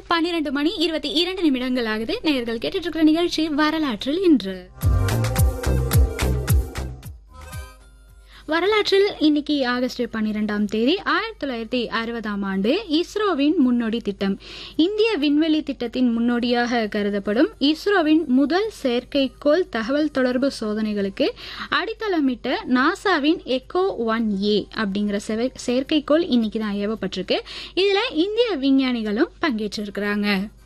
12:22 ஆகுது. நேயர்கள் கேட்டுட்டு இருக்கிற நிகழ்ச்சி வரலாற்றில் இன்று. வரலாற்றில் இன்னைக்கு ஆகஸ்ட் 12 1960 இஸ்ரோவின் முன்னோடி திட்டம். இந்திய விண்வெளி திட்டத்தின் முன்னோடியாக கருதப்படும் இஸ்ரோவின் முதல் செயற்கைக்கோள் தகவல் தொடர்பு சோதனைகளுக்கு அடித்தளமிட்ட நாசாவின் எக்கோ 1A அப்படிங்கிற செயற்கைக்கோள் இன்னைக்கு தான் ஏவப்பட்டிருக்கு. இதுல இந்திய விஞ்ஞானிகளும் பங்கேற்றிருக்கிறாங்க.